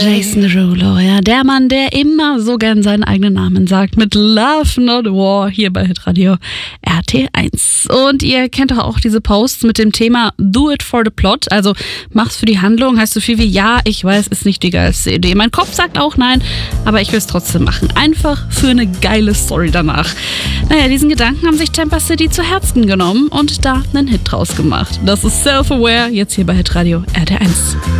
Jason Derulo, ja, der Mann, der immer so gern seinen eigenen Namen sagt, mit Love Not War hier bei Hitradio RT1. Und ihr kennt doch auch diese Posts mit dem Thema Do it for the plot, also mach's für die Handlung, heißt so viel wie ja, ich weiß, ist nicht die geilste Idee. Mein Kopf sagt auch nein, aber ich will es trotzdem machen. Einfach für eine geile Story danach. Naja, diesen Gedanken haben sich Tampa City zu Herzen genommen und da einen Hit draus gemacht. Das ist Self-Aware, jetzt hier bei Hitradio RT1.